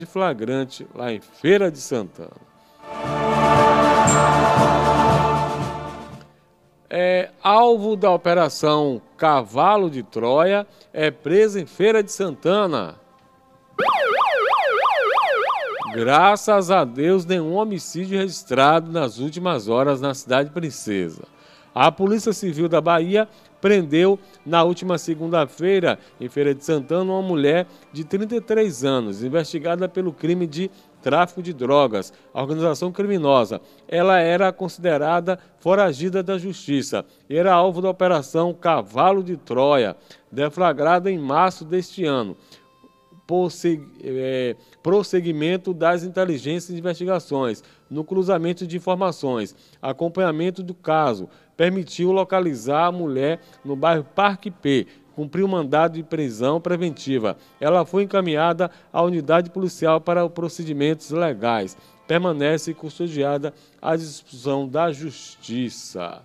de flagrante lá em Feira de Santana. Alvo da operação Cavalo de Troia é preso em Feira de Santana. Graças a Deus, nenhum homicídio registrado nas últimas horas na cidade Princesa. A Polícia Civil da Bahia prendeu na última segunda-feira, em Feira de Santana, uma mulher de 33 anos, investigada pelo crime de tráfico de drogas, organização criminosa. Ela era considerada foragida da justiça e era alvo da operação Cavalo de Troia, deflagrada em março deste ano. Prosseguimento das inteligências e investigações, no cruzamento de informações, acompanhamento do caso, permitiu localizar a mulher no bairro Parque P, cumpriu mandado de prisão preventiva. Ela foi encaminhada à unidade policial para procedimentos legais. Permanece custodiada à disposição da Justiça.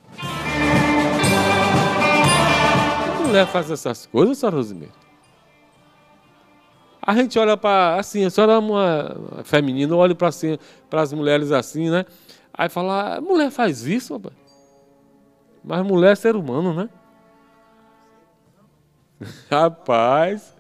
Que mulher faz essas coisas, Sra. Rosimeire? A gente olha para, assim, a senhora é uma feminina, olha para assim, as mulheres assim, né? Aí fala, mulher faz isso, rapaz. Mas mulher é ser humano, né? Rapaz,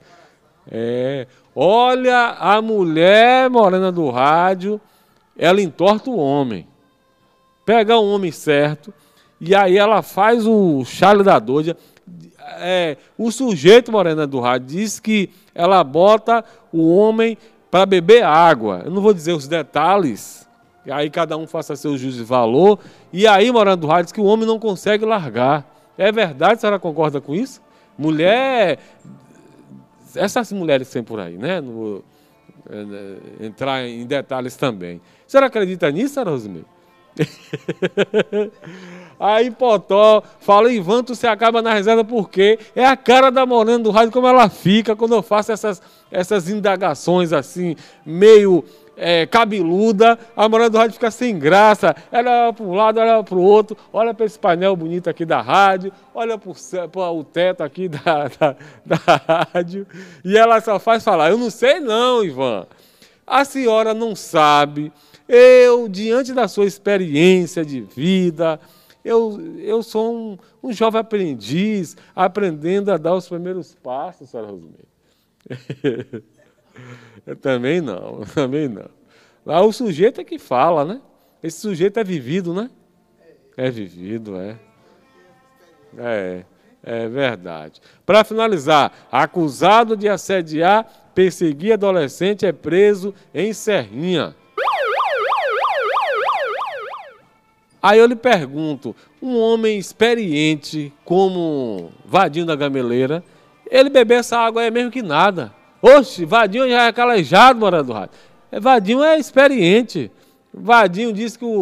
olha a mulher morena do rádio, ela entorta o homem. Pega o homem certo, e aí ela faz o chale da doida. O sujeito morena do rádio diz que ela bota o homem para beber água. Eu não vou dizer os detalhes, e aí cada um faça seu juízo de valor. E aí, morena do rádio, diz que o homem não consegue largar. É verdade? A senhora concorda com isso? Mulher, essas mulheres que tem por aí, né? Não vou entrar em detalhes também. A senhora acredita nisso, Sra. Rosimeire? Aí Potó fala, Ivan, tu se acaba na reserva porque é a cara da morena do rádio como ela fica quando eu faço essas indagações assim, meio cabeluda. A morena do rádio fica sem graça, ela olha para um lado, olha para o outro, olha para esse painel bonito aqui da rádio, olha para o teto aqui da rádio, e ela só faz falar, eu não sei não, Ivan, a senhora não sabe, eu, diante da sua experiência de vida, eu sou um jovem aprendiz, aprendendo a dar os primeiros passos, Sra. Rosimeire. Eu também não. Lá o sujeito é que fala, né? Esse sujeito é vivido, né? É vivido, é. É verdade. Para finalizar, acusado de assediar, perseguir adolescente é preso em Serrinha. Aí eu lhe pergunto, um homem experiente como Vadinho da Gameleira, ele beber essa água é mesmo que nada. Oxe, Vadinho já é calejado, morando do rádio. Vadinho é experiente. Vadinho disse que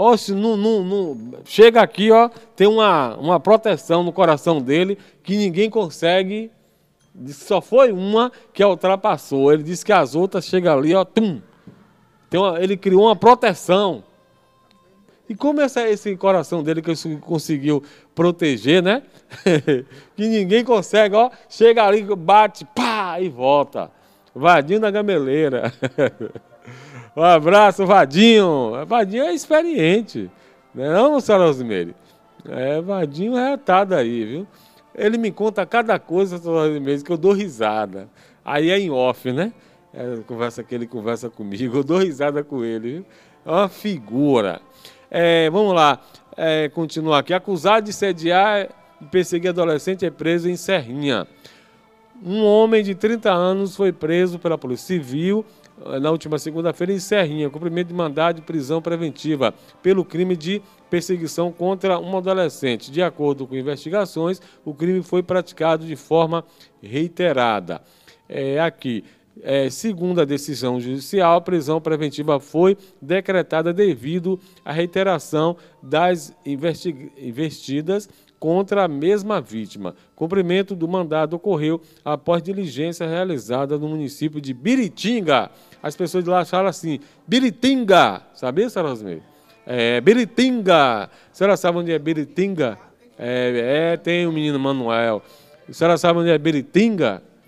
chega aqui, ó, tem uma proteção no coração dele que ninguém consegue. Disse que só foi uma que a ultrapassou. Ele disse que as outras chegam ali, ó, tum. Ele criou uma proteção. E como esse coração dele que conseguiu proteger, né? Que ninguém consegue, ó. Chega ali, bate, pá, e volta. Vadinho da Gameleira. Um abraço, Vadinho. Vadinho é experiente. Não, Sra. Rosimeire? Vadinho é retado aí, viu? Ele me conta cada coisa, Sra. Rosimeire, que eu dou risada. Aí é em off, né? Conversa que ele conversa comigo, eu dou risada com ele, viu? É uma figura. Vamos lá, continuar aqui. Acusado de sediar e perseguir adolescente é preso em Serrinha. Um homem de 30 anos foi preso pela Polícia Civil na última segunda-feira em Serrinha, cumprimento de mandado de prisão preventiva pelo crime de perseguição contra um adolescente. De acordo com investigações, o crime foi praticado de forma reiterada. Segundo a decisão judicial, a prisão preventiva foi decretada devido à reiteração das investidas contra a mesma vítima. Cumprimento do mandado ocorreu após diligência realizada no município de Biritinga. As pessoas de lá falam assim, Biritinga, sabia, Sra. Rosimeire? Biritinga. A senhora sabe onde é Biritinga? Tem o menino Manuel. A senhora sabe onde é Biritinga?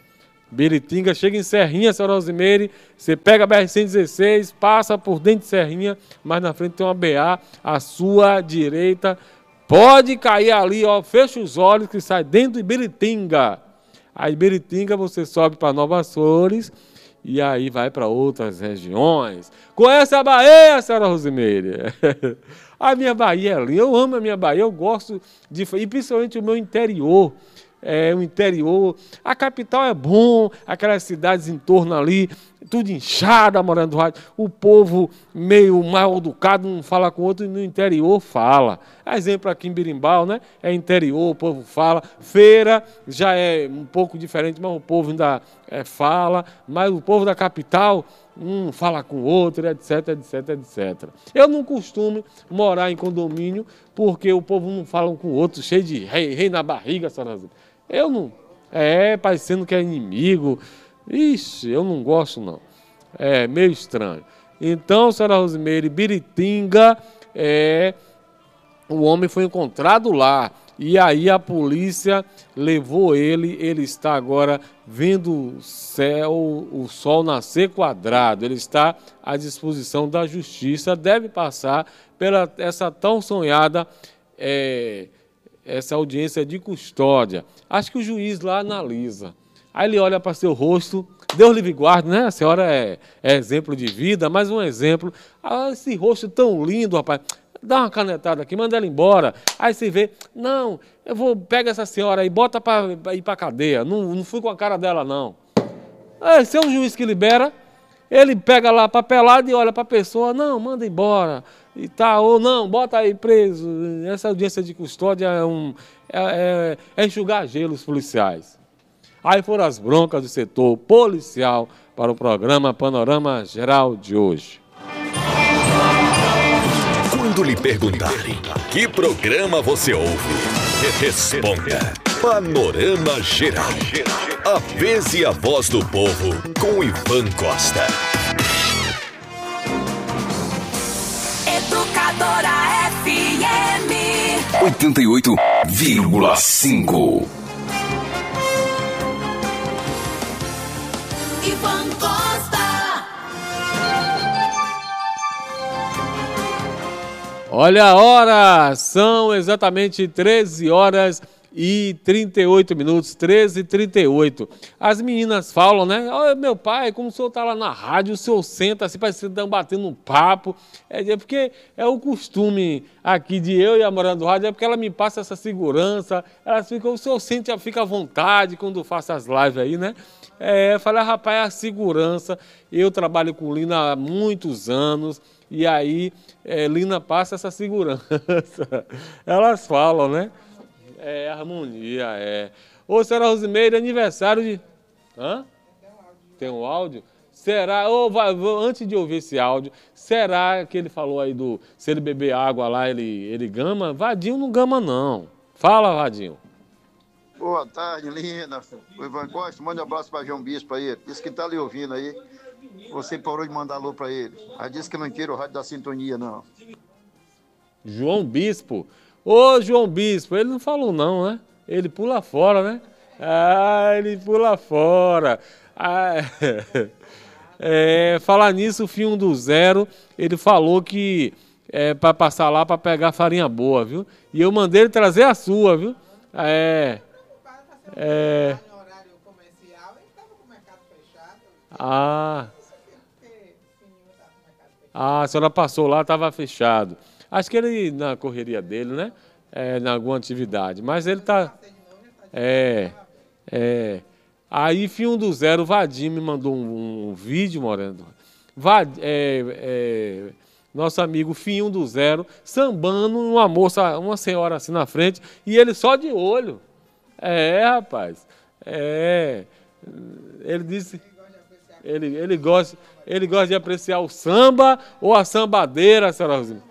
Biritinga, chega em Serrinha, senhora Rosimeire, você pega a BR-116, passa por dentro de Serrinha, mas na frente tem uma BA, à sua direita, pode cair ali, ó, fecha os olhos que sai dentro de Biritinga. Aí Biritinga você sobe para Novas Flores e aí vai para outras regiões. Conhece a Bahia, senhora Rosimeire? A minha Bahia é linda, eu amo a minha Bahia, eu gosto de... E principalmente o meu interior. O interior, a capital é bom, aquelas cidades em torno ali, tudo inchada, morando do rádio, o povo meio mal educado, um fala com o outro, e no interior fala. Exemplo aqui em Birimbau, né? É interior, o povo fala. Feira já é um pouco diferente, mas o povo ainda fala. Mas o povo da capital, um fala com o outro, etc, etc, etc. Eu não costumo morar em condomínio, porque o povo não fala um com o outro, cheio de rei na barriga, senhora. Eu não... parecendo que é inimigo. Ixi, eu não gosto, não. É meio estranho. Então, senhora Rosimeire, Biritinga, o homem foi encontrado lá. E aí a polícia levou ele está agora vendo o sol nascer quadrado. Ele está à disposição da justiça, deve passar pela essa tão sonhada... essa audiência de custódia. Acho que o juiz lá analisa. Aí ele olha para seu rosto, Deus livre guarde, né? A senhora é exemplo de vida, mais um exemplo. Ah, esse rosto tão lindo, rapaz. Dá uma canetada aqui, manda ela embora. Aí você vê, não, pega essa senhora aí, bota para ir para cadeia. Não fui com a cara dela, não. Esse é um juiz que libera, ele pega lá papelado e olha para a pessoa, não, manda embora. E tá, ou não, bota aí preso. Essa audiência de custódia é enxugar gelo os policiais. Aí foram as broncas do setor policial para o programa Panorama Geral de hoje. Quando lhe perguntarem que programa você ouve, responda Panorama Geral. A vez e a voz do povo com Ivan Costa. Educadora FM 88,5. Ivan Costa. Olha a hora, são exatamente 13 horas e 38 minutos, 13h38. As meninas falam, né? Olha, meu pai, como o senhor está lá na rádio, o senhor senta assim, parece que estão batendo um papo. Porque é o costume aqui de eu e a Morando do Rádio, é porque ela me passa essa segurança, elas ficam, o senhor fica à vontade quando faço as lives aí, né? Eu falei, rapaz, é a segurança. Eu trabalho com Lina há muitos anos e aí Lina passa essa segurança. Elas falam, né? Harmonia. Ô, senhora Rosimeire, aniversário de... Hã? Tem um áudio? Será, antes de ouvir esse áudio, será que ele falou aí se ele beber água lá, ele gama? Vadinho não gama, não. Fala, Vadinho. Boa tarde, linda. O Ivan Costa, manda um abraço para João Bispo aí. Disse que tá lhe ouvindo aí. Você parou de mandar alô para ele. Aí disse que não tira o rádio da sintonia, não. João Bispo. Ô, João Bispo, ele não falou não, né? Ele pula fora, né? Ele pula fora. Falar nisso, o Fio do Zero, ele falou que para passar lá para pegar farinha boa, viu? E eu mandei ele trazer a sua, viu? No horário comercial, ele estava com o mercado fechado. A senhora passou lá, estava fechado. Acho que ele, na correria dele, né? Em alguma atividade. Mas ele tá... Aí, Fio do Zero, o Vadim me mandou um vídeo, Morando. Nosso amigo Fio do Zero, sambando uma senhora assim na frente, e ele só de olho. Rapaz. Ele disse... Ele gosta de apreciar o samba ou a sambadeira, senhora Rosimeire.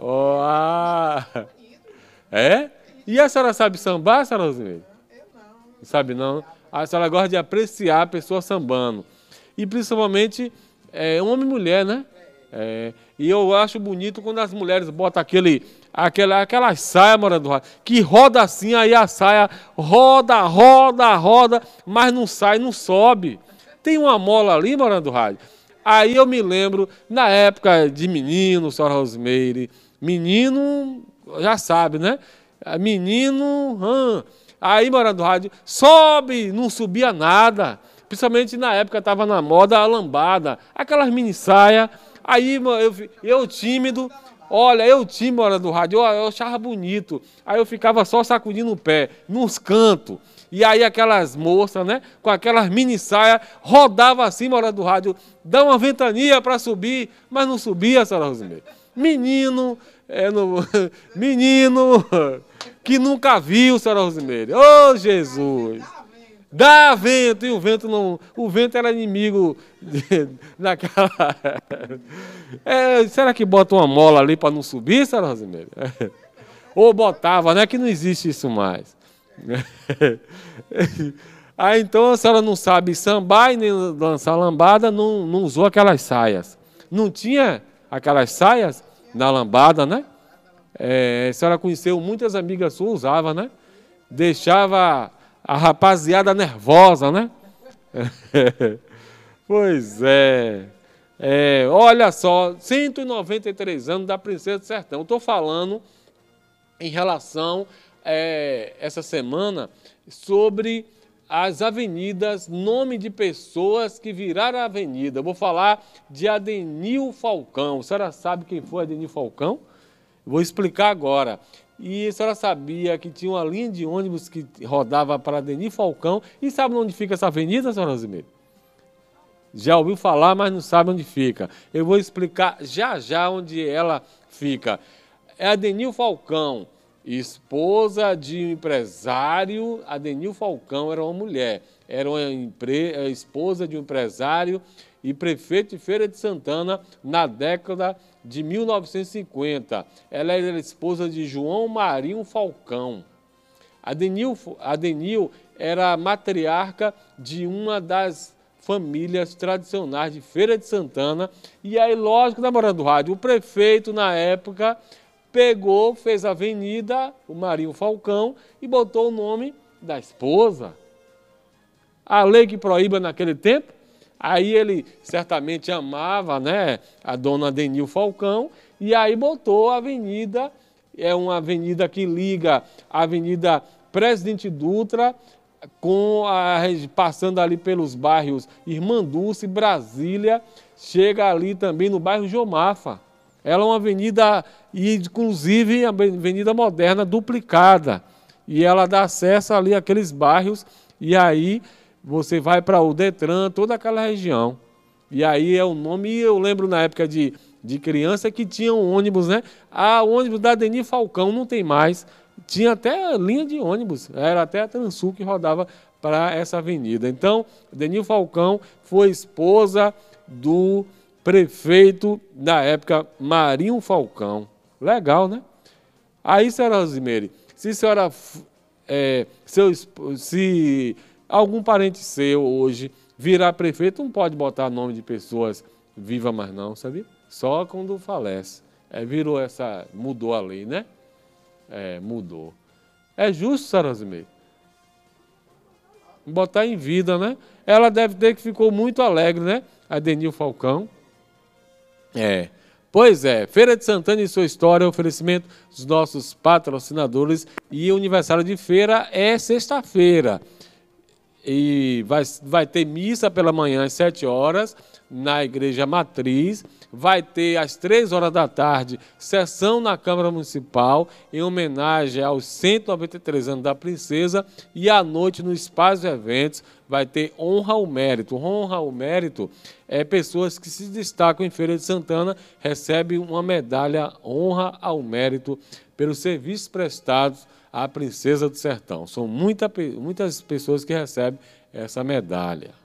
E a senhora sabe sambar, senhora Rosimeire? Eu não. Sabe não? A senhora gosta de apreciar a pessoa sambando. E principalmente homem e mulher, né? E eu acho bonito quando as mulheres botam aquelas saias, Morando do Rádio, que roda assim, aí a saia roda, roda, roda, mas não sai, não sobe. Tem uma mola ali, Morando do Rádio. Aí eu me lembro, na época de menino, senhora Rosimeire, menino, já sabe, né? Menino, aí, Morando do Rádio, sobe, não subia nada. Principalmente na época estava na moda a lambada, aquelas mini saias. Aí eu tímido, olha, eu tímido, Morando do Rádio, eu achava bonito. Aí eu ficava só sacudindo o pé, nos cantos. E aí aquelas moças, né, com aquelas mini saias, rodava assim, Morando do Rádio, dá uma ventania para subir, mas não subia, senhora Rosimeire. Menino, menino que nunca viu, senhora Rosimeire. Ô, Jesus! Dá vento, e o vento não. O vento era inimigo naquela. Será que bota uma mola ali para não subir, senhora Rosimeire? Ou botava, né? Que não existe isso mais. Aí então a senhora não sabe sambar e nem dançar lambada, não usou aquelas saias. Não tinha aquelas saias na lambada, né? A senhora conheceu, muitas amigas suas usavam, né? Deixava a rapaziada nervosa, né? Pois é. Olha só, 193 anos da Princesa do Sertão. Estou falando em relação essa semana sobre as avenidas, nome de pessoas que viraram avenida. Eu vou falar de Adenil Falcão. A senhora sabe quem foi Adenil Falcão? Vou explicar agora. E a senhora sabia que tinha uma linha de ônibus que rodava para Adenil Falcão. E sabe onde fica essa avenida, senhora Rosimeire? Já ouviu falar, mas não sabe onde fica. Eu vou explicar já já onde ela fica. É Adenil Falcão, esposa de um empresário. Adenil Falcão era uma mulher. Era uma esposa de um empresário e prefeito de Feira de Santana na década de 1950. Ela era esposa de João Marinho Falcão. Adenil era matriarca de uma das famílias tradicionais de Feira de Santana. E aí, lógico, na Morando do Rádio, o prefeito, na época, pegou, fez a avenida, o Marinho Falcão, e botou o nome da esposa. A lei que proíba naquele tempo. Aí ele certamente amava, né, a dona Adenil Falcão, e aí botou a avenida, é uma avenida que liga a Avenida Presidente Dutra, passando ali pelos bairros Irmã Dulce, Brasília, chega ali também no bairro Jomafa. Ela é uma avenida, inclusive, a avenida moderna duplicada, e ela dá acesso ali àqueles bairros, e aí você vai para o Detran, toda aquela região. E aí é o nome, e eu lembro na época de criança que tinha um ônibus, né? O ônibus da Adenil Falcão não tem mais. Tinha até linha de ônibus, era até a Transul que rodava para essa avenida. Então, Adenil Falcão foi esposa do prefeito da época, Marinho Falcão. Legal, né? Aí, senhora Rosimeire, se a senhora... se algum parente seu hoje virar prefeito, não pode botar nome de pessoas vivas mais não, sabia? Só quando falece. Mudou a lei, né? Mudou. É justo, senhora Rosimeire? Botar em vida, né? Ela deve ter que ficou muito alegre, né? Adenil Falcão. Pois é, Feira de Santana e sua história, oferecimento dos nossos patrocinadores, e o aniversário de feira é sexta-feira. E vai ter missa pela manhã às 7 horas na Igreja Matriz. Vai ter às 3 horas da tarde sessão na Câmara Municipal em homenagem aos 193 anos da Princesa. E à noite no Espaço de Eventos vai ter Honra ao Mérito. Honra ao Mérito é pessoas que se destacam em Feira de Santana recebem uma medalha Honra ao Mérito pelos serviços prestados à Princesa do Sertão. São muitas pessoas que recebem essa medalha.